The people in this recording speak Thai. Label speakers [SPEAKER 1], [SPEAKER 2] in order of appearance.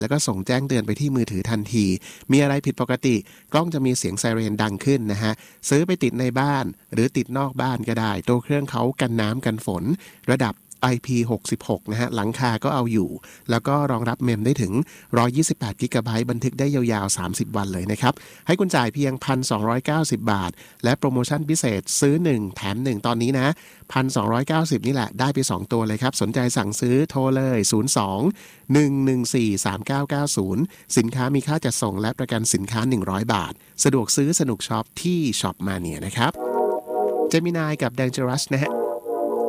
[SPEAKER 1] แล้วก็ส่งแจ้งเตือนไปที่มือถือทันทีมีอะไรผิดปกติกล้องจะมีเสียงไซเรนดังขึ้นนะฮะซื้อไปติดในบ้านหรือติดนอกบ้านก็ได้ตัวเครื่องเขากันน้ำกันฝนระดับ IP66 นะฮะหลังคาก็เอาอยู่แล้วก็รองรับเมมได้ถึง128 กิกะไบต์บันทึกได้ยาวๆ30 วันเลยนะครับให้คุณจ่ายเพียง 1,290 บาทและโปรโมชั่นพิเศษซื้อ1แถม1ตอนนี้นะ 1,290 นี่แหละได้ไป2ตัวเลยครับสนใจสั่งซื้อโทรเลย02-114-3990สินค้ามีค่าจัดส่งและประกันสินค้า100 บาทสะดวกซื้อสนุกช็อปที่ช็อปมาเนียนะครับ Gemini กับ Dangerous นะฮะ